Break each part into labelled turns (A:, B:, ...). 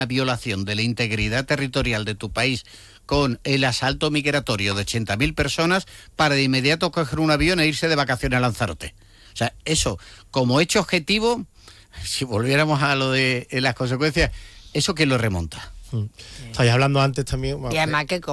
A: violación de la integridad territorial de tu país con el asalto migratorio de 80.000 personas para de inmediato coger un avión e irse de vacaciones a Lanzarote. O sea, eso, como hecho objetivo, si volviéramos a lo de las consecuencias, ¿eso quién lo remonta?
B: Estabais hablando antes también...
C: Y además que,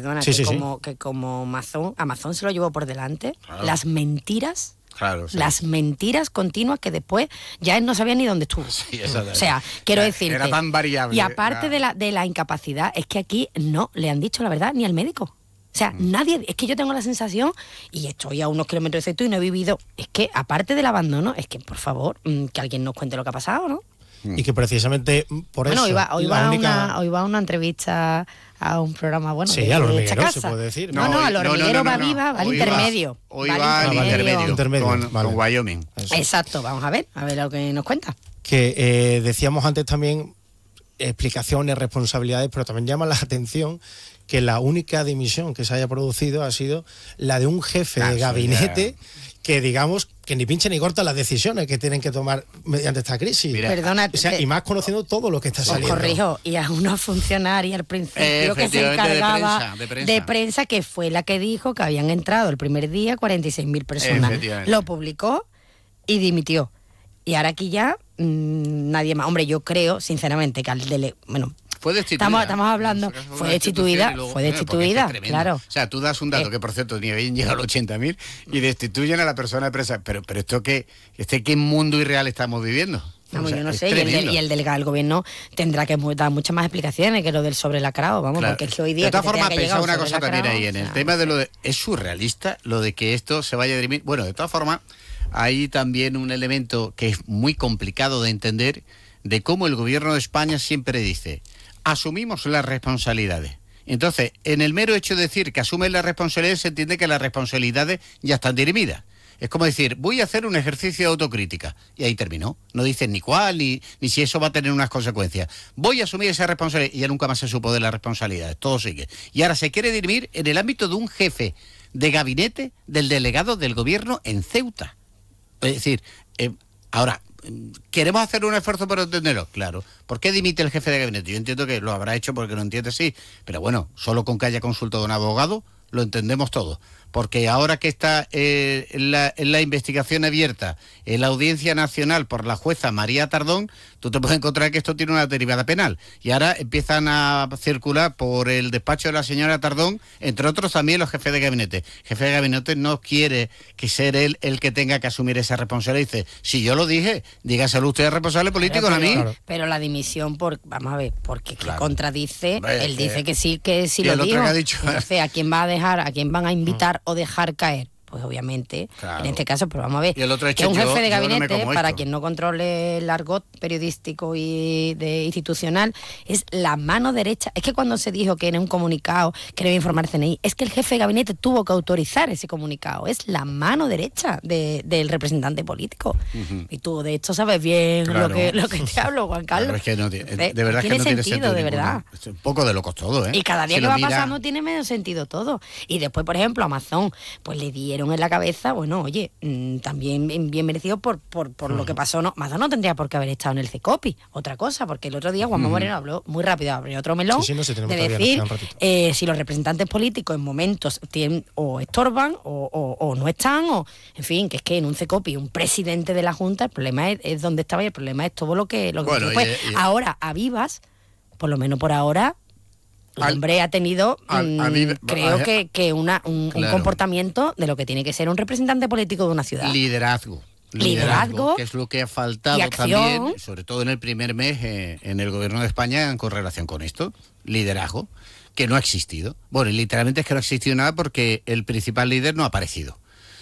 C: que como Amazon se lo llevó por delante, claro. Las mentiras...
A: Claro, sí.
C: Las mentiras continuas que después ya él no sabía ni dónde estuvo.
A: Sí,
C: o sea, quiero decirte...
A: Era tan variable.
C: Y aparte de la incapacidad, es que aquí no le han dicho la verdad ni al médico. O sea, nadie... Es que yo tengo la sensación, y estoy a unos kilómetros de esto y no he vivido... Es que aparte del abandono, es que, por favor, que alguien nos cuente lo que ha pasado, ¿no?
B: Y que precisamente por eso...
C: Hoy va a una entrevista a un programa, bueno...
B: Sí, al hormiguero se puede decir.
C: Al hormiguero va viva, va al intermedio.
A: Hoy va al intermedio con Wyoming.
C: Eso. Exacto, vamos a ver lo que nos cuenta.
B: Que decíamos antes también explicaciones, responsabilidades, pero también llama la atención que la única dimisión que se haya producido ha sido la de un jefe de gabinete que, digamos, que ni pincha ni corta las decisiones que tienen que tomar mediante esta crisis.
C: Perdona,
B: o sea, y más conociendo todo lo que está saliendo.
C: Os corrijo, y a una funcionaria al principio que se encargaba de prensa, que fue la que dijo que habían entrado el primer día 46.000 personas. Lo publicó y dimitió. Y ahora aquí ya nadie más. Hombre, yo creo, sinceramente, que
A: fue destituida.
C: Estamos hablando, fue destituida, claro.
A: O sea, tú das un dato que, por cierto, ni habían llegado a los 80.000 y destituyen a la persona de prensa. Pero esto ¿qué mundo irreal estamos viviendo?
C: Vamos, yo no sé, y el delegado del gobierno tendrá que dar muchas más explicaciones que lo del sobrelacrado, vamos, claro. Porque es que hoy día...
A: De todas formas, pensaba una cosa también ahí, en el tema de lo de... ¿Es surrealista lo de que esto se vaya a dirimir? Bueno, de todas formas, hay también un elemento que es muy complicado de entender, de cómo el gobierno de España siempre dice... asumimos las responsabilidades. Entonces, en el mero hecho de decir que asumen las responsabilidades, se entiende que las responsabilidades ya están dirimidas. Es como decir, voy a hacer un ejercicio de autocrítica. Y ahí terminó. No dicen ni cuál, ni si eso va a tener unas consecuencias. Voy a asumir esa responsabilidad. Y ya nunca más se supo de las responsabilidades. Todo sigue. Y ahora se quiere dirimir en el ámbito de un jefe de gabinete del delegado del gobierno en Ceuta. Es decir, ahora... ¿queremos hacer un esfuerzo para entenderlo? Claro. ¿Por qué dimite el jefe de gabinete? Yo entiendo que lo habrá hecho porque lo entiende, sí. Pero bueno, solo con que haya consultado a un abogado lo entendemos todo. Porque ahora que está en la investigación abierta en la Audiencia Nacional por la jueza María Tardón, tú te puedes encontrar que esto tiene una derivada penal. Y ahora empiezan a circular por el despacho de la señora Tardón, entre otros también los jefes de gabinete. El jefe de gabinete no quiere que sea él el que tenga que asumir esa responsabilidad. Dice, si yo lo dije, dígaselo usted es responsable político, no a mí.
C: Claro. Pero la dimisión, vamos a ver, porque contradice, él dice que sí lo dijo. Entonces, ¿a quién va a dejar, a quién van a invitar o dejar caer? Pues obviamente, en este caso, pero vamos a ver, que un jefe de gabinete, para quien no controle el argot periodístico y institucional, es la mano derecha. Es que cuando se dijo que en un comunicado que debe informar CNI, es que el jefe de gabinete tuvo que autorizar ese comunicado, es la mano derecha del representante político. Y tú de esto sabes bien lo que te hablo, Juan Carlos.
A: Claro, es que no, de verdad que no tiene sentido,
C: de verdad.
A: Es un poco de locos todo, ¿eh?
C: Y cada día que va pasando tiene medio sentido todo. Y después, por ejemplo, Amazon, pues le dieron en la cabeza, bueno, oye, también bien merecido por lo que pasó. No, Amazon no tendría por qué haber estado en el CECOPI. Otra cosa, porque el otro día Juanma Moreno habló muy rápido, abrió otro melón, de decir si los representantes políticos en momentos tienen, o estorban o no están, o en fin, que es que en un CECOPI un presidente de la Junta, el problema es donde estaba y el problema es todo lo que bueno, ahora, a vivas, por lo menos por ahora, el hombre ha tenido, creo que un comportamiento de lo que tiene que ser un representante político de una ciudad.
A: Liderazgo, que es lo que ha faltado también, sobre todo en el primer mes en el gobierno de España con relación con esto. Liderazgo, que no ha existido. Bueno, y literalmente es que no ha existido nada porque el principal líder no ha aparecido.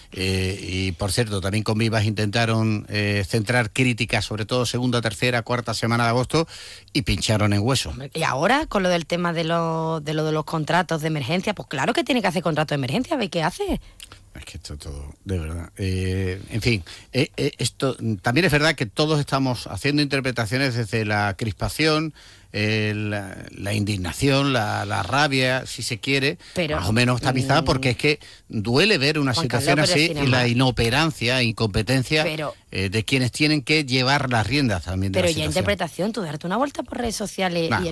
A: Y por cierto, también con Vivas intentaron centrar críticas, sobre todo segunda, tercera, cuarta semana de agosto, y pincharon en hueso.
C: Y ahora, con lo del tema de los contratos de emergencia, pues claro que tiene que hacer contratos de emergencia, a ver qué hace.
A: Es que esto todo, de verdad. En fin, esto también es verdad que todos estamos haciendo interpretaciones desde la crispación, la indignación, la rabia, si se quiere, pero, más o menos tamizada, porque es que duele ver una situación así y la inoperancia, incompetencia de quienes tienen que llevar las riendas también de la situación.
C: Pero ya interpretación, tú darte una vuelta por redes sociales